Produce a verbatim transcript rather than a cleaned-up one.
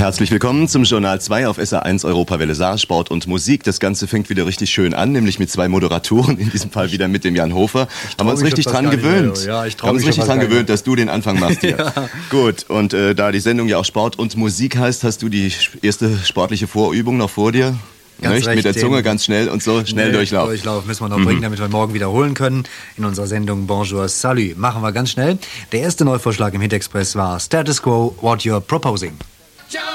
Herzlich willkommen zum Journal zwei auf S R eins Europawelle Saar, Sport und Musik. Das Ganze fängt wieder richtig schön an, nämlich mit zwei Moderatoren, in diesem Fall wieder mit dem Jan Hofer. Haben wir uns richtig dran gewöhnt. Ja, ich haben uns richtig dran gewöhnt, dass du den Anfang machst hier. Ja. Gut, und äh, da die Sendung ja auch Sport und Musik heißt, hast du die erste sportliche Vorübung noch vor dir? Nicht? Mit der Zunge ganz schnell und so, schnell nee, Durchlauf. Durchlauf müssen wir noch mhm. bringen, damit wir morgen wiederholen können in unserer Sendung Bonjour, Salut. Machen wir ganz schnell. Der erste Neuvorschlag im Hit Express war Status Quo, What You're Proposing.